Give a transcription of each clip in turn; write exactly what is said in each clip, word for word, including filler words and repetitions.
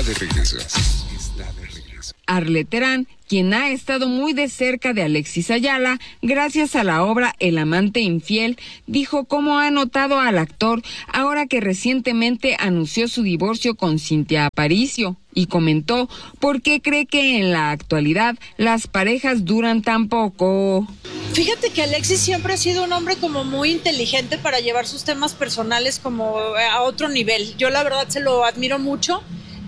de regreso. Está de regreso. Arlet Terán, quien ha estado muy de cerca de Alexis Ayala, gracias a la obra El amante infiel, dijo cómo ha notado al actor ahora que recientemente anunció su divorcio con Cintia Aparicio, y comentó por qué cree que en la actualidad las parejas duran tan poco. Fíjate que Alexis siempre ha sido un hombre como muy inteligente para llevar sus temas personales como a otro nivel. Yo la verdad se lo admiro mucho,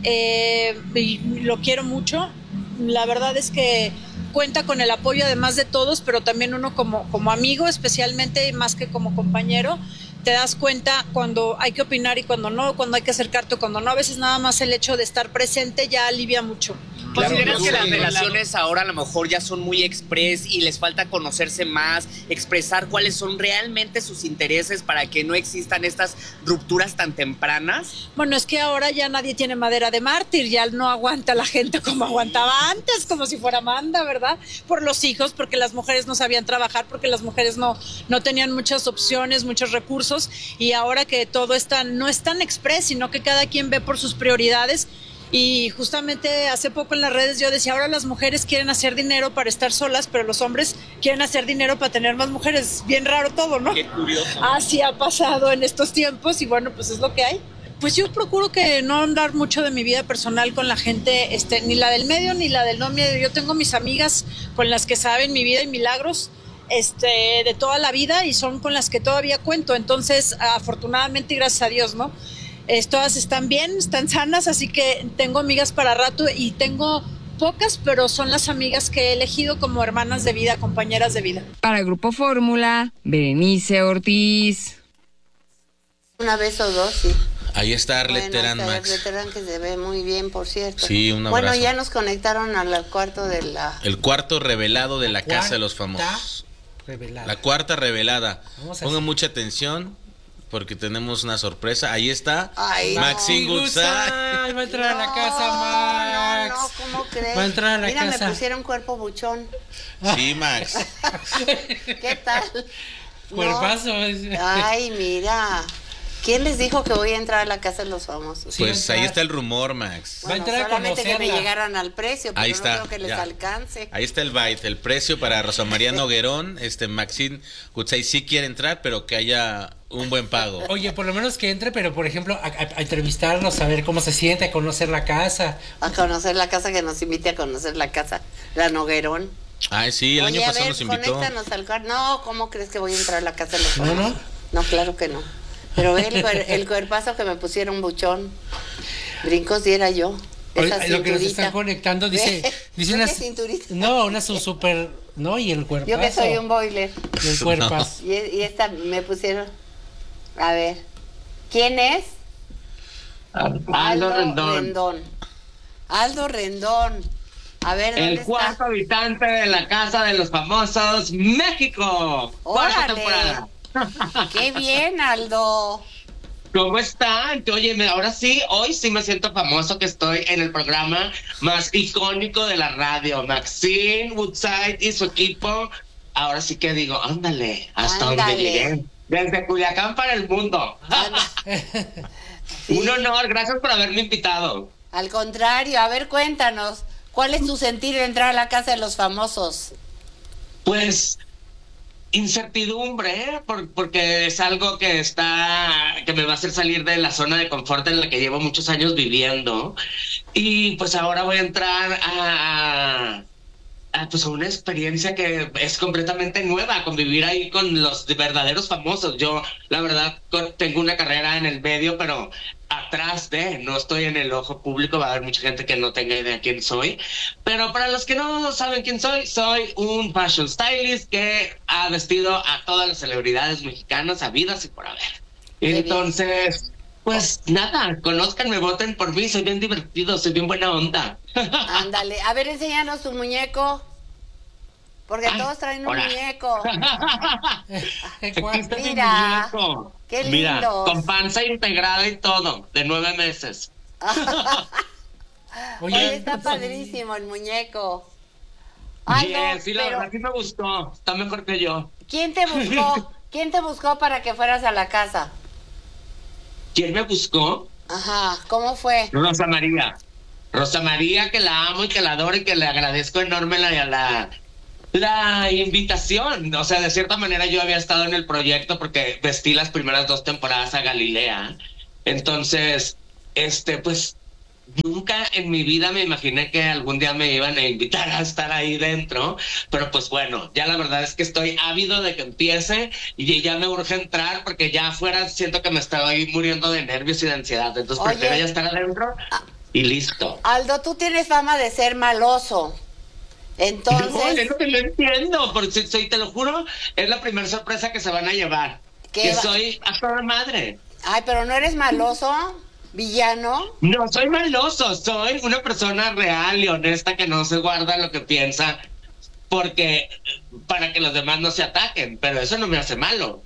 eh, y lo quiero mucho. La verdad es que cuenta con el apoyo además de todos, pero también uno como, como amigo, especialmente más que como compañero, te das cuenta cuando hay que opinar y cuando no, cuando hay que acercarte o cuando no. A veces nada más el hecho de estar presente ya alivia mucho. ¿Consideras que las relaciones ahora a lo mejor ya son muy express y les falta conocerse más, expresar cuáles son realmente sus intereses para que no existan estas rupturas tan tempranas? Bueno, es que ahora ya nadie tiene madera de mártir, ya no aguanta la gente como aguantaba antes, como si fuera Amanda, ¿verdad? Por los hijos, porque las mujeres no sabían trabajar, porque las mujeres no, no tenían muchas opciones, muchos recursos, y ahora que todo está, no es tan express, sino que cada quien ve por sus prioridades. Y justamente hace poco en las redes yo decía, ahora las mujeres quieren hacer dinero para estar solas, pero los hombres quieren hacer dinero para tener más mujeres. Bien raro todo, ¿no? Qué curioso. Así ha pasado en estos tiempos y bueno, pues es lo que hay. Pues yo procuro que no andar mucho de mi vida personal con la gente, este, ni la del medio ni la del no medio. Yo tengo mis amigas con las que saben mi vida y milagros, este, de toda la vida, y son con las que todavía cuento. Entonces, afortunadamente y gracias a Dios, ¿no? Eh, todas están bien, están sanas, así que tengo amigas para rato y tengo pocas, pero son las amigas que he elegido como hermanas de vida, compañeras de vida. Para Grupo Fórmula, Berenice Ortiz. Una vez o dos, sí. Ahí está Arlet Bueno, Terán, está Max. Arlet Terán, que se ve muy bien, por cierto. Sí, un abrazo. Bueno, ya nos conectaron al cuarto de la... El cuarto revelado de la Cuarta Casa de los Famosos. Revelada. La cuarta revelada. Vamos a Pongan hacer- mucha atención porque tenemos una sorpresa. Ahí está Ay, Maxine no. Goodside. Ay, va a entrar a la casa, Max. No, no, ¿cómo crees? Va a entrar a la Mira, casa. me pusieron cuerpo buchón. Sí, Max. ¿Qué tal? Cuerpazo. No. Ay, mira. ¿Quién les dijo que voy a entrar a la Casa de los Famosos? Sí, va a Pues entrar. ahí está el rumor, Max. Va a entrar a solamente que me conocerla. llegaran al precio, pero Ahí no está, creo que les ya. alcance. Ahí está el byte, el precio para Rosa María Noguerón. Este Maxine Goodside sí quiere entrar, pero que haya un buen pago. Oye, por lo menos que entre, pero por ejemplo, a, a- a entrevistarnos, a ver cómo se siente, a conocer la casa. A conocer la casa, que nos invite a conocer la casa. La Noguerón. Ay, sí, el Oye, año a pasado ver, nos invitó. conéctanos al cuarto. No, ¿cómo crees que voy a entrar a la Casa de los No, Famosos? no. No, claro que no. Pero ve el, cuer- el cuerpazo que me pusieron buchón. Brincos diera yo. Esa Oye, lo que nos cinturita. están conectando dice, Ve, dice ve unas, qué cinturita. no, una su super, no, y el cuerpazo. Yo que soy un boiler. Y el cuerpazo. Y, y esta me pusieron. A ver. ¿Quién es? Aldo Rendón. Aldo Rendón. A ver, ¿dónde El está? cuarto habitante de la Casa de los Famosos, México. Cuarta ¡Órale! temporada. ¡Qué bien, Aldo! ¿Cómo están? Oye, me- ahora sí, hoy sí me siento famoso que estoy en el programa más icónico de la radio. Maxine Woodside y su equipo. Ahora sí que digo, ándale, hasta donde Ándale. llegué. Desde Culiacán para el mundo. Sí. Un honor, gracias por haberme invitado. Al contrario, a ver, cuéntanos. ¿Cuál es tu sentir de entrar a la Casa de los Famosos? Pues incertidumbre, ¿eh? Por- porque es algo que está, que me va a hacer salir de la zona de confort en la que llevo muchos años viviendo. Y pues ahora voy a entrar a, a, pues a una experiencia que es completamente nueva, convivir ahí con los de verdaderos famosos. Yo, la verdad, co- tengo una carrera en el medio, pero atrás de, no estoy en el ojo público, va a haber mucha gente que no tenga idea quién soy, pero para los que no saben quién soy, soy un fashion stylist que ha vestido a todas las celebridades mexicanas habidas y por haber. Qué Entonces, pues nada, conózcanme, voten por mí, soy bien divertido, soy bien buena onda. Ándale. A ver, enséñanos tu muñeco. Porque Ay, todos traen un hola. muñeco. Aquí está mi Mira, muñeco. qué Mira, lindos. con panza integrada y todo, de nueve meses. Oye, Oye, está padrísimo el muñeco. Ay, no, Yes, sí, la pero verdad sí me gustó, está mejor que yo. ¿quién te buscó? ¿Quién te buscó para que fueras a la casa? ¿Quién me buscó? Ajá, ¿cómo fue? Rosa María. Rosa María, que la amo y que la adoro y que le agradezco enorme la, la, la invitación. O sea, de cierta manera yo había estado en el proyecto porque vestí las primeras dos temporadas a Galilea. Entonces, este, pues, nunca en mi vida me imaginé que algún día me iban a invitar a estar ahí dentro, pero pues bueno, ya la verdad es que estoy ávido de que empiece y ya me urge entrar porque ya afuera siento que me estoy muriendo de nervios y de ansiedad, entonces Oye, prefiero ya estar adentro y listo. Aldo, tú tienes fama de ser maloso. Entonces... No, yo no te lo entiendo, porque soy, te lo juro, es la primera sorpresa que se van a llevar, que va? soy a toda madre. Ay, pero no eres maloso, villano. No, soy maloso, soy una persona real y honesta que no se guarda lo que piensa porque para que los demás no se ataquen, pero eso no me hace malo.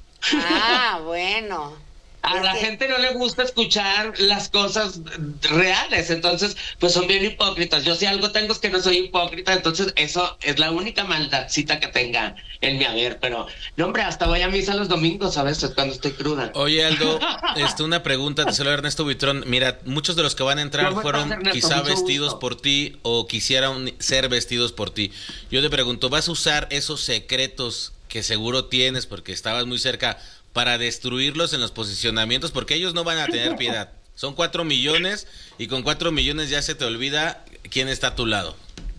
Ah, bueno. A Es la que- gente no le gusta escuchar las cosas reales, entonces pues son bien hipócritas. Yo si algo tengo es que no soy hipócrita, entonces eso es la única maldadcita que tenga en mi haber, pero no hombre, hasta voy a misa los domingos a veces cuando estoy cruda. Oye, Aldo, este, una pregunta, te saluda Ernesto Buitrón. Mira, muchos de los que van a entrar ¿Cómo estás, fueron Ernesto? quizá Mucho vestidos gusto. por ti o quisieran ser vestidos por ti. Yo te pregunto, ¿vas a usar esos secretos que seguro tienes porque estabas muy cerca para destruirlos en los posicionamientos? Porque ellos no van a tener piedad. Son cuatro millones y con cuatro millones ya se te olvida quién está a tu lado.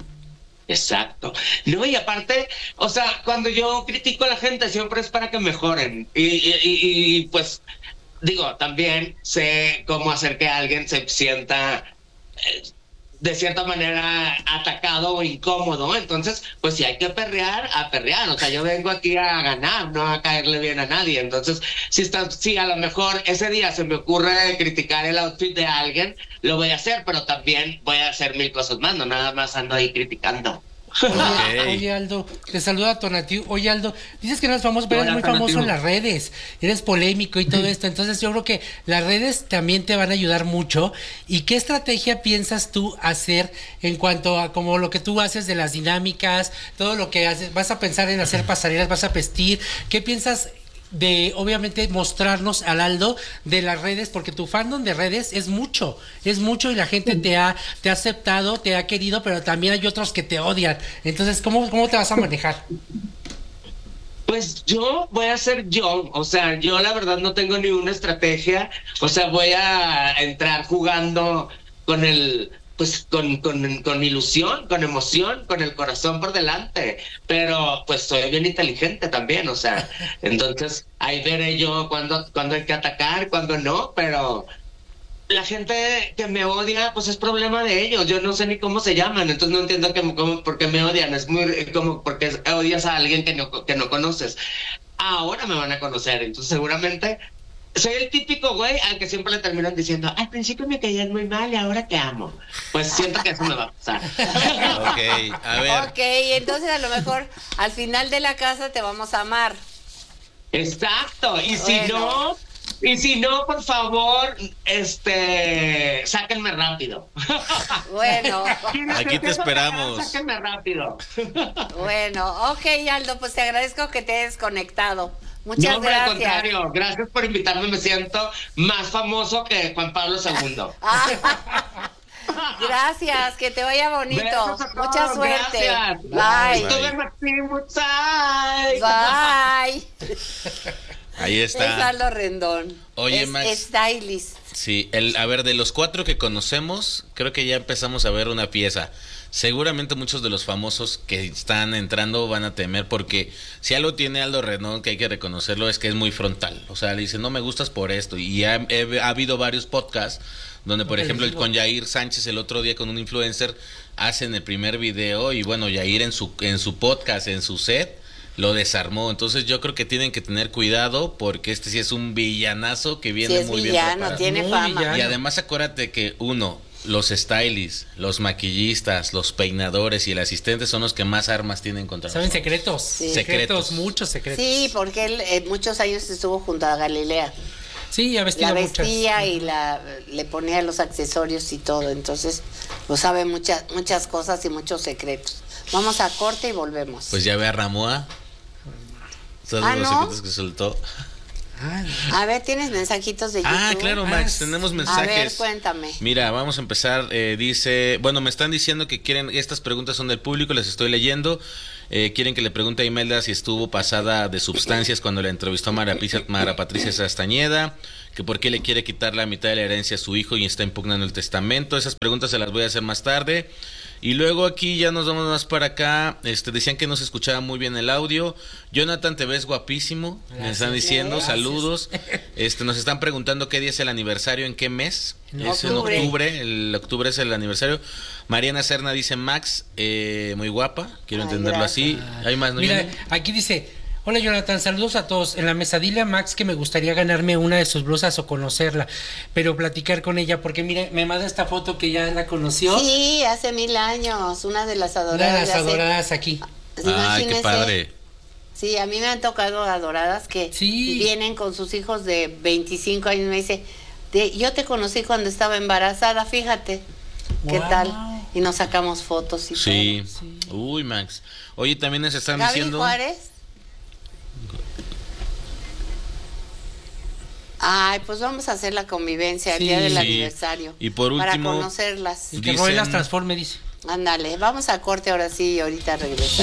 Exacto. No, y aparte, o sea, cuando yo critico a la gente siempre es para que mejoren. Y, y, y, y, pues, digo, también sé cómo hacer que alguien se sienta eh, de cierta manera atacado o incómodo. Entonces, pues si hay que perrear, a perrear. O sea, yo vengo aquí a ganar, no a caerle bien a nadie. Entonces, si está, si a lo mejor ese día se me ocurre criticar el outfit de alguien, lo voy a hacer, pero también voy a hacer mil cosas más, no nada más ando ahí criticando. Oye, Ok. oye, Aldo, te saluda Tonatiuh. Oye, Aldo, dices que no eres famoso, pero Hola, eres muy famoso Tonatiuh. en las redes. Eres polémico y todo esto. Entonces yo creo que las redes también te van a ayudar mucho. ¿Y qué estrategia piensas tú hacer en cuanto a como lo que tú haces de las dinámicas, todo lo que haces? ¿Vas a pensar en hacer pasarelas? ¿Vas a vestir? ¿Qué piensas de, obviamente, mostrarnos al Aldo de las redes? Porque tu fandom de redes es mucho, es mucho y la gente te ha, te ha aceptado, te ha querido, pero también hay otros que te odian. Entonces, ¿cómo, cómo te vas a manejar? Pues yo voy a ser yo, o sea, yo la verdad no tengo ni una estrategia, o sea, voy a entrar jugando con el, pues con, con, con ilusión, con emoción, con el corazón por delante, pero pues soy bien inteligente también, o sea, entonces ahí veré yo cuándo, cuándo hay que atacar, cuándo no, pero la gente que me odia, pues es problema de ellos, yo no sé ni cómo se llaman, entonces no entiendo que, cómo, por qué me odian, es muy como porque odias a alguien que no, que no conoces. Ahora me van a conocer, entonces seguramente soy el típico güey al que siempre le terminan diciendo, al principio me caían muy mal y ahora te amo. Pues siento que eso me va a pasar. Ok, a ver. Ok, entonces a lo mejor al final de la casa te vamos a amar. Exacto, y si Bueno. no, y si no, por favor, este, sáquenme rápido. Bueno, Aquí te esperamos. Sáquenme rápido. bueno, ok, Aldo, pues te agradezco que te hayas conectado. Muchas No, hombre, al gracias. contrario, gracias por invitarme, me siento más famoso que Juan Pablo segundo. Ah, gracias, que te vaya bonito. Besos a todos, Mucha suerte. gracias. Bye. Estuve Maximo, bye. Bye. Ahí Es está. Aldo Rendón. Oye, es Max. stylist. Sí, el, a ver, de los cuatro que conocemos, creo que ya empezamos a ver una pieza. Seguramente muchos de los famosos que están entrando van a temer porque si algo tiene Aldo Rendón, que hay que reconocerlo, es que es muy frontal. O sea, le dice, no me gustas por esto. Y ha, he- ha habido varios podcasts donde, por ejemplo, el, con Yair Sánchez el otro día con un influencer, hacen el primer video y bueno, Yair en su, en su podcast, en su set, lo desarmó. Entonces yo creo que tienen que tener cuidado porque este sí es un villanazo que viene Sí, es muy bien villano, preparado. tiene Muy fama. villano. Y además acuérdate que uno, los stylists, los maquillistas, los peinadores y el asistente son los que más armas tienen contra ¿Saben nosotros. secretos? Sí. Secretos, Secretos. muchos secretos. Sí, porque él eh, muchos años estuvo junto a Galilea. Sí, ha vestido La muchas. vestía y la le ponía los accesorios y todo, entonces pues sabe muchas muchas cosas y muchos secretos. Vamos a corte y volvemos. Pues ya ve a Ramoa. Todos Ah, los ¿no? secretos que soltó. Ah, A ver, ¿tienes mensajitos de YouTube? Ah, claro, Max, Ah, tenemos sí. mensajes. A ver, cuéntame. Mira, vamos a empezar. Eh, dice, bueno, me están diciendo que quieren, estas preguntas son del público, les estoy leyendo. Eh, quieren que le pregunte a Imelda si estuvo pasada de sustancias cuando la entrevistó Mara, Pisa- Mara Patricia Castañeda, que por qué le quiere quitar la mitad de la herencia a su hijo y está impugnando el testamento. Esas preguntas se las voy a hacer más tarde. Y luego aquí ya nos vamos más para acá. Este, decían que no se escuchaba muy bien el audio. Jonathan, te ves guapísimo. Me están diciendo, Gracias. saludos. Este, nos están preguntando qué día es el aniversario, en qué mes. En Es en octubre. octubre. El octubre es el aniversario. Mariana Serna dice Max, eh, muy guapa. Quiero Ay, entenderlo gracias. así. Hay más, ¿no? Mira, Jenny? aquí dice, hola Jonathan, saludos a todos. En la mesa dile a Max que me gustaría ganarme una de sus blusas o conocerla, pero platicar con ella, porque mire, me manda esta foto que ya la conoció. Sí, hace mil años, una de las Una adoradas. de las de hace- adoradas aquí. Ay, Imagínese. qué padre. Sí, a mí me han tocado adoradas que Sí. vienen con sus hijos de veinticinco años y me dice, de, yo te conocí cuando estaba embarazada, fíjate, ¿qué Wow. tal? Y nos sacamos fotos y Sí. Sí. Uy, Max. Oye, también nos todo. están Gaby diciendo. Juárez. Ay, pues vamos a hacer la convivencia Sí. el día del Sí. aniversario. Y por Para último, conocerlas. Y que Roy las Dicen- transforme, dice. Ándale, vamos a corte ahora sí y ahorita regresamos.